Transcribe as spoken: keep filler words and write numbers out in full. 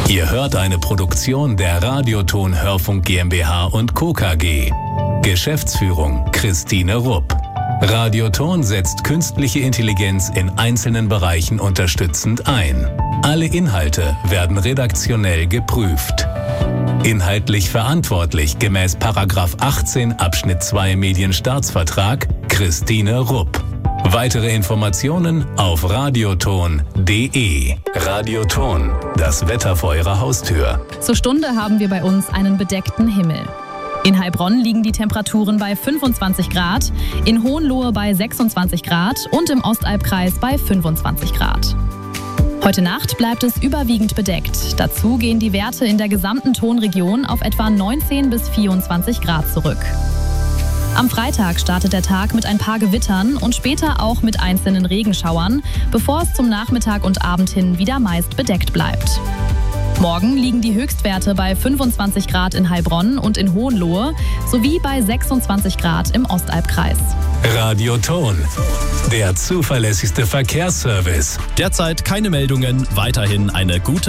Ihr hört eine Produktion der Radioton Hörfunk GmbH und Co. K G. Geschäftsführung Christine Rupp. Radioton setzt künstliche Intelligenz in einzelnen Bereichen unterstützend ein. Alle Inhalte werden redaktionell geprüft. Inhaltlich verantwortlich gemäß Paragraph achtzehn Abschnitt zwei Medienstaatsvertrag Christine Rupp. Weitere Informationen auf radioton punkt de. Radioton, das Wetter vor Ihrer Haustür. Zur Stunde haben wir bei uns einen bedeckten Himmel. In Heilbronn liegen die Temperaturen bei fünfundzwanzig Grad, in Hohenlohe bei sechsundzwanzig Grad und im Ostalbkreis bei fünfundzwanzig Grad. Heute Nacht bleibt es überwiegend bedeckt. Dazu gehen die Werte in der gesamten Tonregion auf etwa neunzehn bis vierundzwanzig Grad zurück. Am Freitag startet der Tag mit ein paar Gewittern und später auch mit einzelnen Regenschauern, bevor es zum Nachmittag und Abend hin wieder meist bedeckt bleibt. Morgen liegen die Höchstwerte bei fünfundzwanzig Grad in Heilbronn und in Hohenlohe sowie bei sechsundzwanzig Grad im Ostalbkreis. Radioton, der zuverlässigste Verkehrsservice. Derzeit keine Meldungen, weiterhin eine gute